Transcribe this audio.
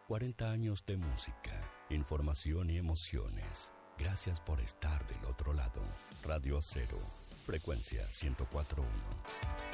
40 años de música, información y emociones. Gracias por estar del otro lado. Radio Cero, frecuencia 104.1.